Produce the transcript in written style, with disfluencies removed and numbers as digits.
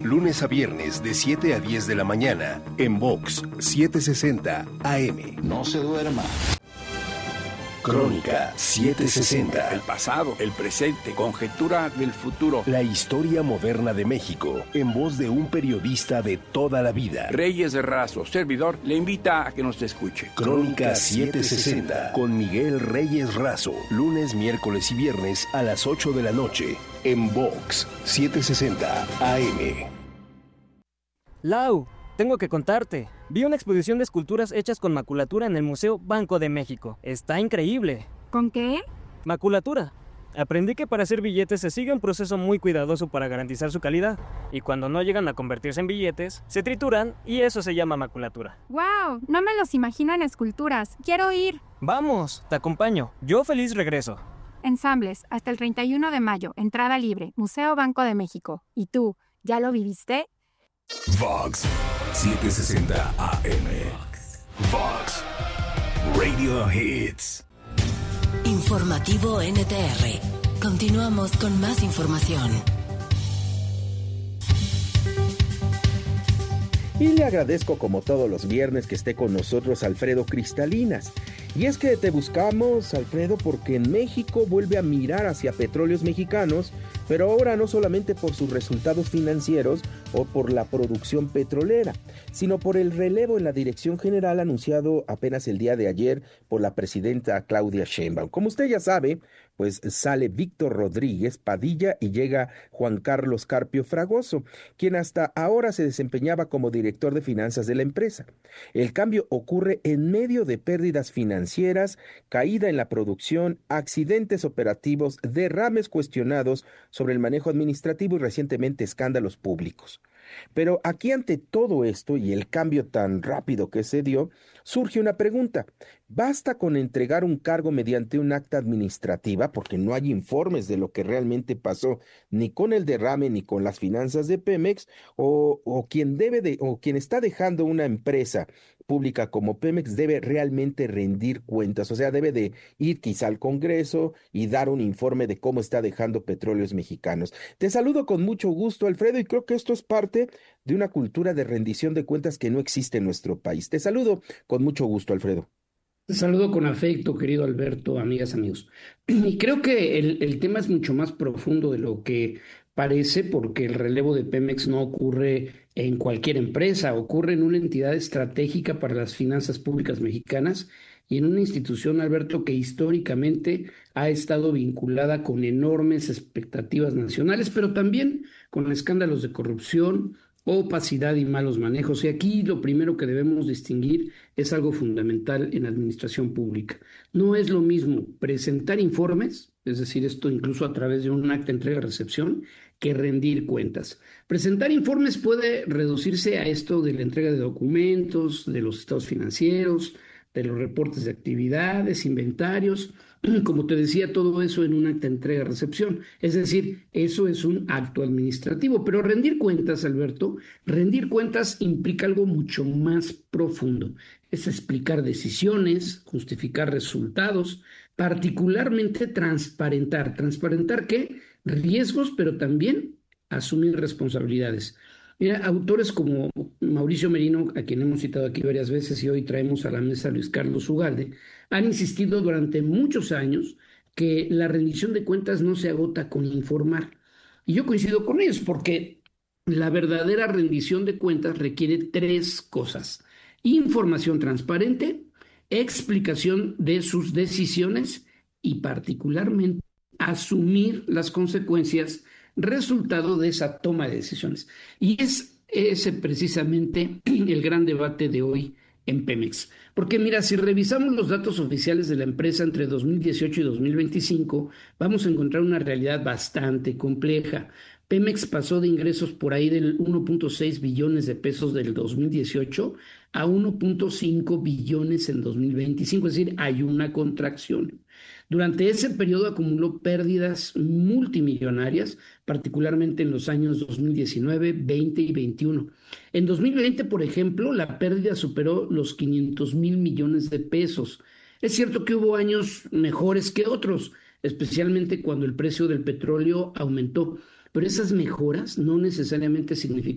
lunes a viernes de 7 a 10 de la mañana en Vox 760 AM. No se duerma. Crónica 760. El pasado, el presente, conjetura del futuro. La historia moderna de México en voz de un periodista de toda la vida. Reyes Razo, servidor, le invita a que nos escuche. Crónica 760 con Miguel Reyes Razo. Lunes, miércoles y viernes a las 8 de la noche en Vox 760 AM. Lau, tengo que contarte. Vi una exposición de esculturas hechas con maculatura en el Museo Banco de México. Está increíble. ¿Con qué? Maculatura. Aprendí que para hacer billetes se sigue un proceso muy cuidadoso para garantizar su calidad. Y cuando no llegan a convertirse en billetes, se trituran y eso se llama maculatura. ¡Wow! No me los imagino en esculturas. ¡Quiero ir! Vamos, te acompaño. Yo feliz regreso. Ensambles, hasta el 31 de mayo. Entrada libre. Museo Banco de México. ¿Y tú, ya lo viviste? Vox 760 AM. Vox Radio Hits. Informativo NTR. Continuamos con más información. Y le agradezco como todos los viernes que esté con nosotros Alfredo Cristalinas. Y es que te buscamos, Alfredo, porque en México vuelve a mirar hacia Petróleos Mexicanos, pero ahora no solamente por sus resultados financieros o por la producción petrolera, sino por el relevo en la dirección general anunciado apenas el día de ayer por la presidenta Claudia Sheinbaum. Como usted ya sabe, pues sale Víctor Rodríguez Padilla y llega Juan Carlos Carpio Fragoso, quien hasta ahora se desempeñaba como director de finanzas de la empresa. El cambio ocurre en medio de pérdidas financieras, caída en la producción, accidentes operativos, derrames cuestionados sobre el manejo administrativo y recientemente escándalos públicos. Pero aquí ante todo esto y el cambio tan rápido que se dio, surge una pregunta. ¿Basta con entregar un cargo mediante un acta administrativa? Porque no hay informes de lo que realmente pasó, ni con el derrame ni con las finanzas de Pemex, o quien está dejando una empresa pública como Pemex debe realmente rendir cuentas, o sea, debe de ir quizá al Congreso y dar un informe de cómo está dejando Petróleos Mexicanos. Te saludo con mucho gusto, Alfredo, y creo que esto es parte de una cultura de rendición de cuentas que no existe en nuestro país. Te saludo con mucho gusto, Alfredo. Te saludo con afecto, querido Alberto, amigas, amigos. Y creo que el tema es mucho más profundo de lo que parece, porque el relevo de Pemex no ocurre en cualquier empresa, ocurre en una entidad estratégica para las finanzas públicas mexicanas y en una institución, Alberto, que históricamente ha estado vinculada con enormes expectativas nacionales, pero también con escándalos de corrupción, opacidad y malos manejos. Y aquí lo primero que debemos distinguir es algo fundamental en la administración pública. No es lo mismo presentar informes, es decir, esto incluso a través de un acta de entrega-recepción, que rendir cuentas. Presentar informes puede reducirse a esto de la entrega de documentos, de los estados financieros, de los reportes de actividades, inventarios, como te decía, todo eso en un acta de entrega-recepción. Es decir, eso es un acto administrativo. Pero rendir cuentas, Alberto, rendir cuentas implica algo mucho más profundo. Es explicar decisiones, justificar resultados, particularmente transparentar. ¿Transparentar qué? Riesgos, pero también asumir responsabilidades. Mira, autores como Mauricio Merino, a quien hemos citado aquí varias veces y hoy traemos a la mesa a Luis Carlos Ugalde, han insistido durante muchos años que la rendición de cuentas no se agota con informar. Y yo coincido con ellos porque la verdadera rendición de cuentas requiere tres cosas: información transparente, explicación de sus decisiones y particularmente asumir las consecuencias resultado de esa toma de decisiones. Y es ese precisamente el gran debate de hoy en Pemex. Porque mira, si revisamos los datos oficiales de la empresa entre 2018 y 2025, vamos a encontrar una realidad bastante compleja. Pemex pasó de ingresos por ahí del 1.6 billones de pesos del 2018 a 1.5 billones en 2025, es decir, hay una contracción. Durante ese periodo acumuló pérdidas multimillonarias, particularmente en los años 2019, 20 y 21. En 2020, por ejemplo, la pérdida superó los 500,000 millones de pesos. Es cierto que hubo años mejores que otros, especialmente cuando el precio del petróleo aumentó, pero esas mejoras no necesariamente significan